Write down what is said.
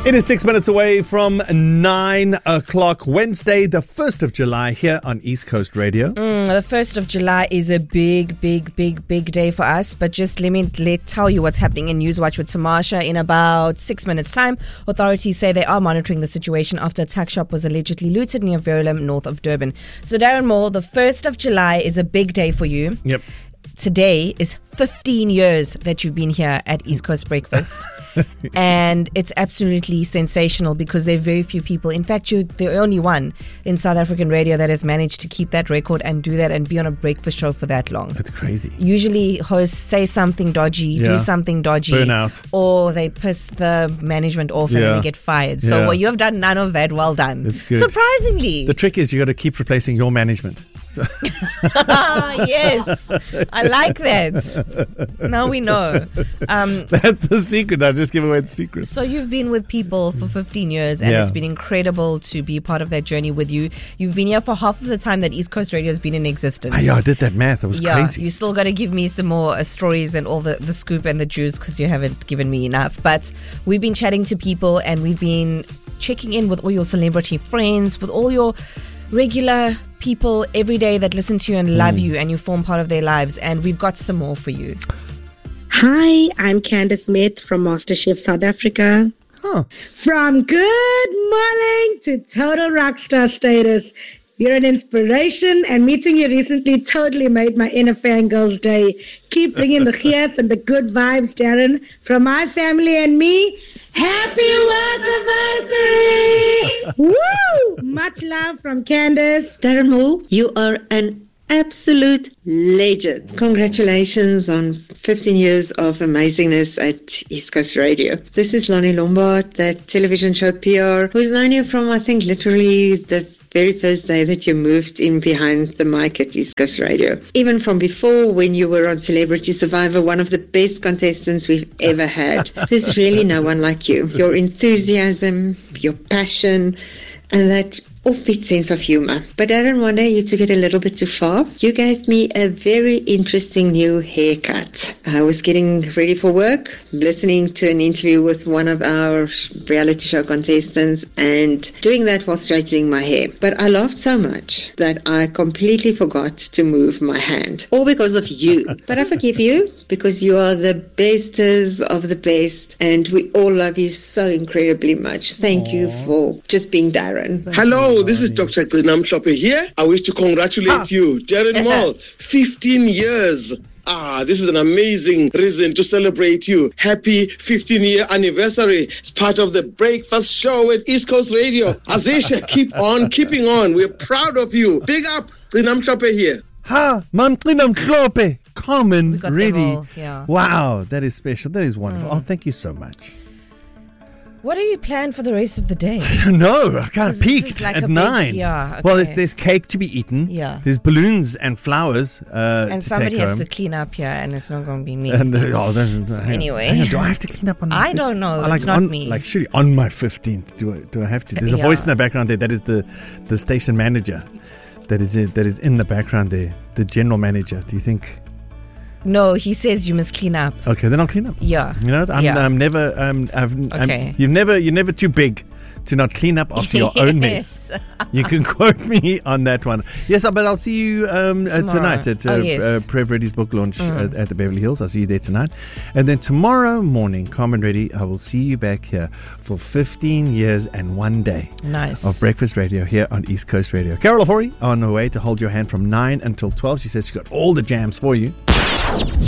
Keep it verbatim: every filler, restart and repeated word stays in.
It is six minutes away from nine o'clock, Wednesday, the first of July, here on East Coast Radio. Mm, the first of July is a big, big, big, big day for us. But just let me let tell you what's happening in Newswatch with Tamasha. In about six minutes' time, authorities say they are monitoring the situation after a tuck shop was allegedly looted near Verulam, north of Durban. So, Darren Moore, the first of July is a big day for you. Yep. Today is fifteen years that you've been here at East Coast Breakfast. And it's absolutely sensational because there are very few people. In fact, you're the only one in South African radio that has managed to keep that record and do that and be on a breakfast show for that long. That's crazy. Usually hosts say something dodgy, Yeah. do something dodgy. Burn out. Or they piss the management off and Yeah. they get fired. So Yeah. well, you have done none of that. Well done. It's good. Surprisingly. The trick is you got to keep replacing your management. So Yes. I like that. Now we know. Um, that's the secret. I'll just give away the secret. So you've been with people for fifteen years and Yeah. it's been incredible to be part of that journey with you. You've been here for half of the time that East Coast Radio has been in existence. Ah, yeah, I did that math. It was yeah, crazy. you still got to give me some more uh, stories and all the, the scoop and the juice because you haven't given me enough. But we've been chatting to people and we've been checking in with all your celebrity friends, with all your regular people every day that listen to you and love Mm. you and you form part of their lives. And we've got some more for you. Hi, I'm Candice Smith from MasterChef South Africa. Huh. From good morning to total rockstar status, you're an inspiration, and meeting you recently totally made my inner fangirl's day. Keep bringing the cheers and the good vibes, Darren. From my family and me, happy work anniversary! Woo! Much love from Candice. Darren Moore, you are an absolute legend. Congratulations on fifteen years of amazingness at East Coast Radio. This is Lonnie Lombard, that television show P R, who's known you from, I think, literally the very first day that you moved in behind the mic at East Coast Radio. Even from before, when you were on Celebrity Survivor, one of the best contestants we've ever had. There's really no one like you. Your enthusiasm, your passion, and that offbeat sense of humor. But Darren, one day you took it a little bit too far. You gave me a very interesting new haircut. I was getting ready for work, listening to an interview with one of our reality show contestants and doing that while straightening my hair. But I laughed so much that I completely forgot to move my hand. All because of you. But I forgive you because you are the bestest of the best and we all love you so incredibly much. Thank Aww. you for just being Darren. Hello. This is Doctor Glinam Shoppe here. I wish to congratulate ah. you, Darren Moore. fifteen years. Ah, this is an amazing reason to celebrate you. Happy fifteen-year anniversary. It's part of the breakfast show at East Coast Radio. Azesha, keep on keeping on. We're proud of you. Big up, Glinam Shoppe here. Ha, Mam Glinam Shoppe. Common, ready. Yeah. Wow, that is special. That is wonderful. Mm. Oh, thank you so much. What do you plan for the rest of the day? No, I kind of peaked like at big, nine. Yeah, okay. Well, there's, there's cake to be eaten. Yeah. There's balloons and flowers uh, and to somebody take has home. to clean up here, and it's not going to be me. And, uh, oh, that's, so hang anyway. On, hang on, do I have to clean up on my I fifteenth? don't know. Like it's not on, me. Like, surely on my fifteenth, do I, do I have to? There's a yeah. voice in the background there. That is the, the station manager. That is it. That is in the background there. The general manager. Do you think... No, he says you must clean up. Okay, then I'll clean up. Yeah. You know, I'm, yeah. I'm never, um, I've, okay. I'm, you've never, you're never too big to not clean up after your yes. own mess. You can quote me on that one. Yes, but I'll see you um, uh, tonight at uh, oh, yes. uh, Prev Reddy's book launch mm. at, at the Beverly Hills. I'll see you there tonight. And then tomorrow morning, Carmen Reddy, I will see you back here for fifteen years and one day nice. of Breakfast Radio here on East Coast Radio. Carol Ofori on her way to hold your hand from nine until twelve. She says she's got all the jams for you.